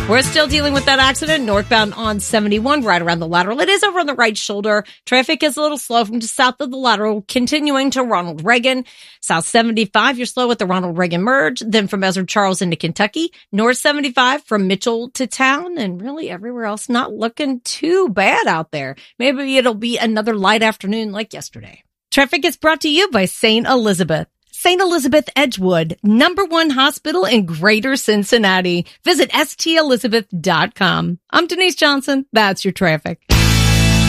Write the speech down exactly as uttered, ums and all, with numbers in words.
We're still dealing with that accident northbound on seventy-one, right around the lateral. It is over on the right shoulder. Traffic is a little slow from just south of the lateral, continuing to Ronald Reagan. South seventy-five, you're slow at the Ronald Reagan merge. Then from Ezra Charles into Kentucky. North seventy-five from Mitchell to town. And really everywhere else not looking too bad out there. Maybe it'll be another light afternoon like yesterday. Traffic is brought to you by Saint Elizabeth. Saint Elizabeth Edgewood, number one hospital in Greater Cincinnati. Visit S T Elizabeth dot com. I'm Denise Johnson. That's your traffic.